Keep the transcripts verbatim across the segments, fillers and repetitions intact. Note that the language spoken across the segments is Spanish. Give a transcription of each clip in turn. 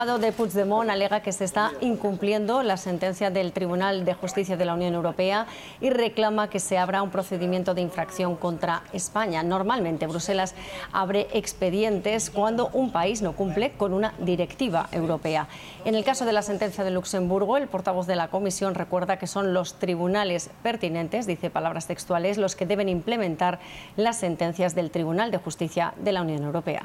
El abogado de Puigdemont alega que se está incumpliendo la sentencia del Tribunal de Justicia de la Unión Europea y reclama que se abra un procedimiento de infracción contra España. Normalmente Bruselas abre expedientes cuando un país no cumple con una directiva europea. En el caso de la sentencia de Luxemburgo, el portavoz de la Comisión recuerda que son los tribunales pertinentes, dice palabras textuales, los que deben implementar las sentencias del Tribunal de Justicia de la Unión Europea.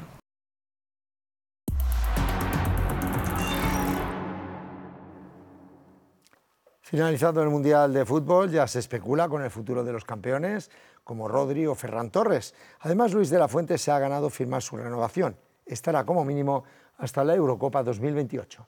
Finalizado el Mundial de Fútbol, ya se especula con el futuro de los campeones, como Rodri o Ferran Torres. Además, Luis de la Fuente se ha ganado firmar su renovación. Estará como mínimo hasta la Eurocopa dos mil veintiocho.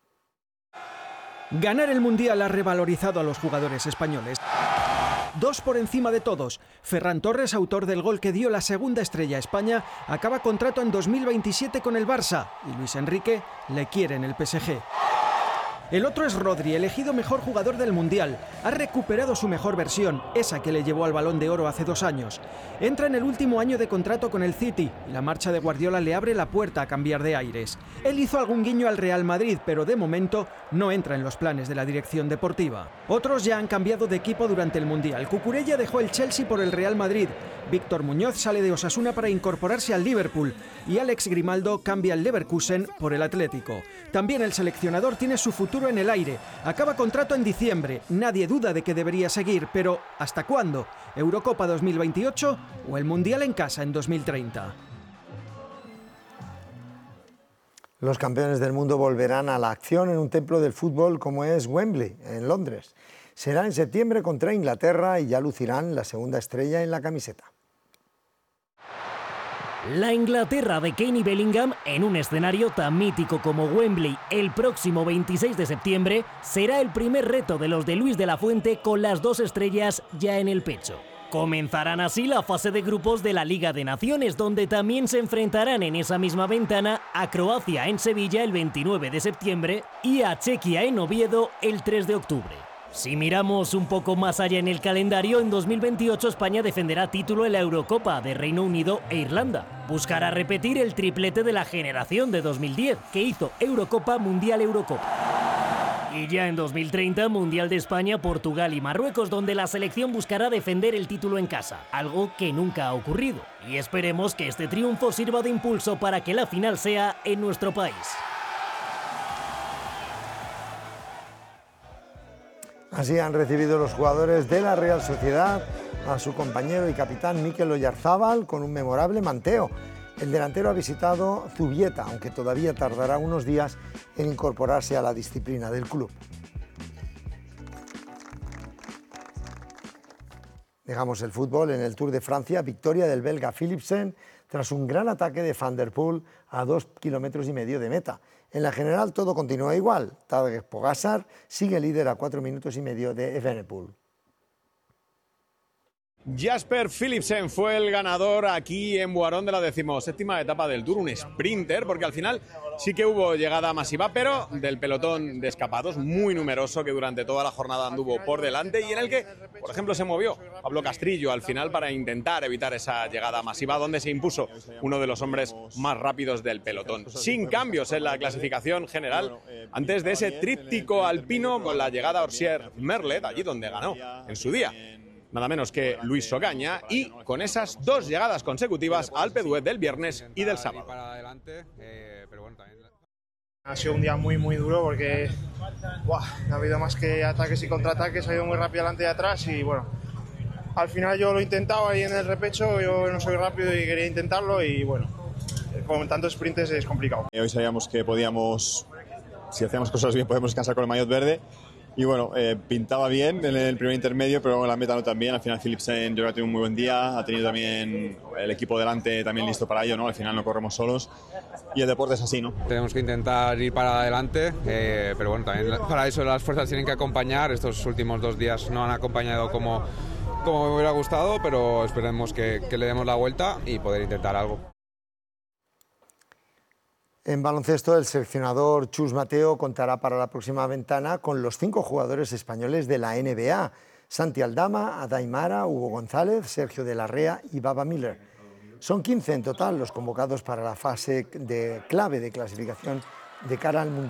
Ganar el Mundial ha revalorizado a los jugadores españoles. Dos por encima de todos. Ferran Torres, autor del gol que dio la segunda estrella a España, acaba contrato en dos mil veintisiete con el Barça y Luis Enrique le quiere en el P S G. El otro es Rodri, elegido mejor jugador del Mundial. Ha recuperado su mejor versión, esa que le llevó al Balón de Oro hace dos años. Entra en el último año de contrato con el City y la marcha de Guardiola le abre la puerta a cambiar de aires. Él hizo algún guiño al Real Madrid, pero de momento no entra en los planes de la dirección deportiva. Otros ya han cambiado de equipo durante el Mundial. Cucurella dejó el Chelsea por el Real Madrid. Víctor Muñoz sale de Osasuna para incorporarse al Liverpool y Alex Grimaldo cambia el Leverkusen por el Atlético. También el seleccionador tiene su futuro en el aire. Acaba contrato en diciembre. Nadie duda de que debería seguir, pero ¿hasta cuándo? ¿Eurocopa dos mil veintiocho o el Mundial en casa en dos mil treinta? Los campeones del mundo volverán a la acción en un templo del fútbol como es Wembley, en Londres. Será en septiembre contra Inglaterra y ya lucirán la segunda estrella en la camiseta. La Inglaterra de Kane y Bellingham, en un escenario tan mítico como Wembley el próximo veintiséis de septiembre, será el primer reto de los de Luis de la Fuente con las dos estrellas ya en el pecho. Comenzarán así la fase de grupos de la Liga de Naciones, donde también se enfrentarán en esa misma ventana a Croacia en Sevilla el veintinueve de septiembre y a Chequia en Oviedo el tres de octubre. Si miramos un poco más allá en el calendario, en dos mil veintiocho España defenderá título en la Eurocopa de Reino Unido e Irlanda. Buscará repetir el triplete de la generación de dos mil diez, que hizo Eurocopa, Mundial, Eurocopa. Y ya en dos mil treinta, Mundial de España, Portugal y Marruecos, donde la selección buscará defender el título en casa, algo que nunca ha ocurrido. Y esperemos que este triunfo sirva de impulso para que la final sea en nuestro país. Así han recibido los jugadores de la Real Sociedad a su compañero y capitán Mikel Oyarzábal con un memorable manteo. El delantero ha visitado Zubieta, aunque todavía tardará unos días en incorporarse a la disciplina del club. Dejamos el fútbol. En el Tour de Francia, victoria del belga Philipsen tras un gran ataque de Van der Poel a dos kilómetros y medio de meta. En la general todo continúa igual. Tadej Pogačar sigue líder a cuatro minutos y medio de Evenepoel. Jasper Philipsen fue el ganador aquí en Boirón de la decimoséptima etapa del Tour, un sprinter, porque al final sí que hubo llegada masiva, pero del pelotón de escapados muy numeroso que durante toda la jornada anduvo por delante y en el que, por ejemplo, se movió Pablo Castrillo al final para intentar evitar esa llegada masiva, donde se impuso uno de los hombres más rápidos del pelotón. Sin cambios en la clasificación general, antes de ese tríptico alpino con la llegada a Orsier-Merlet, allí donde ganó en su día nada menos que Luis Ocaña, y con esas dos llegadas consecutivas al Alpe d'Huez del viernes y del sábado. Ha sido un día muy muy duro porque ¡buah! Ha habido más que ataques y contraataques, ha ido muy rápido adelante y atrás y bueno, al final yo lo intentaba ahí en el repecho, yo no soy rápido y quería intentarlo y bueno, con tantos sprints es complicado. Hoy sabíamos que podíamos, si hacíamos cosas bien, podemos descansar con el maillot verde. Y bueno, eh, pintaba bien en el primer intermedio, pero la meta no tan bien. Al final Philipsen yo creo que ha tenido un muy buen día, ha tenido también el equipo delante también listo para ello, ¿no? Al final no corremos solos y el deporte es así, ¿no? Tenemos que intentar ir para adelante, eh, pero bueno, también para eso las fuerzas tienen que acompañar. Estos últimos dos días no han acompañado como, como me hubiera gustado, pero esperemos que, que le demos la vuelta y poder intentar algo. En baloncesto, el seleccionador Chus Mateo contará para la próxima ventana con los cinco jugadores españoles de la N B A: Santi Aldama, Adai Mara, Hugo González, Sergio de la Rea y Baba Miller. Son quince en total los convocados para la fase de clave de clasificación de cara al Mundial.